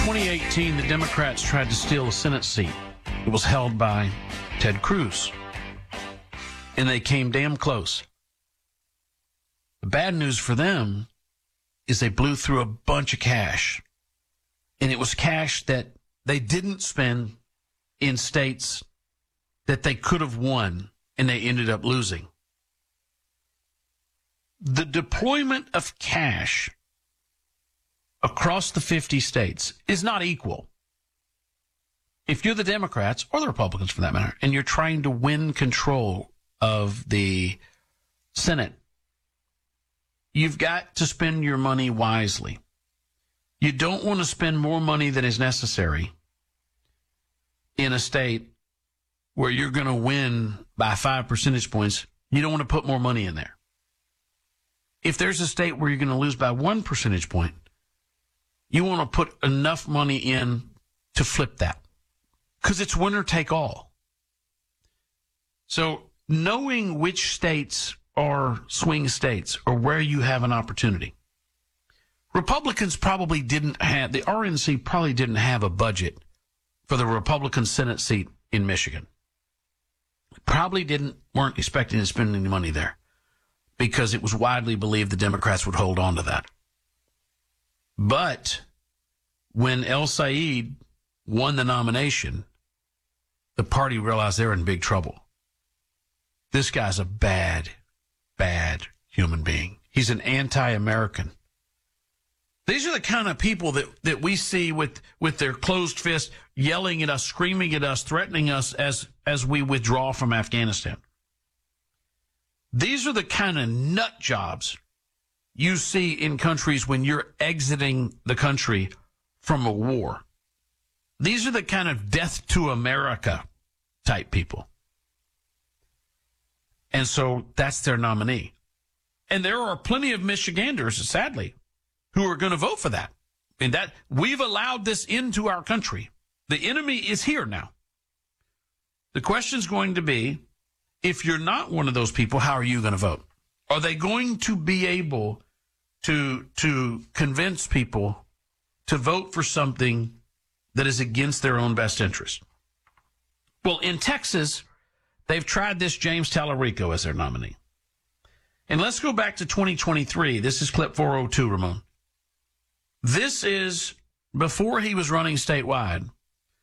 2018, the Democrats tried to steal a Senate seat. It was held by Ted Cruz. And they came damn close. The bad news for them is they blew through a bunch of cash. And it was cash that they didn't spend in states that they could have won, and they ended up losing. The deployment of cash across the 50 states is not equal. If you're the Democrats, or the Republicans for that matter, and you're trying to win control of the Senate, you've got to spend your money wisely. You don't want to spend more money than is necessary in a state where you're going to win by 5 percentage points. You don't want to put more money in there. If there's a state where you're going to lose by 1 percentage point, you want to put enough money in to flip that, because it's winner take all. So knowing which states are swing states or where you have an opportunity. Republicans probably didn't have, the RNC probably didn't have a budget for the Republican Senate seat in Michigan. Probably weren't expecting to spend any money there because it was widely believed the Democrats would hold on to that. But when El Said won the nomination, the party realized they're in big trouble. This guy's a bad, bad human being. He's an anti-American. These are the kind of people that we see with their closed fists, yelling at us, screaming at us, threatening us as we withdraw from Afghanistan. These are the kind of nut jobs you see in countries when you're exiting the country from a war. These are the kind of death to America type people. And so that's their nominee. And there are plenty of Michiganders, sadly, who are going to vote for that. And that we've allowed this into our country. The enemy is here now. The question is going to be, if you're not one of those people, how are you going to vote? Are they going to be able to convince people to vote for something that is against their own best interest? Well, in Texas, they've tried this James Tallarico as their nominee. And let's go back to 2023. This is clip 402, Ramon. This is before he was running statewide.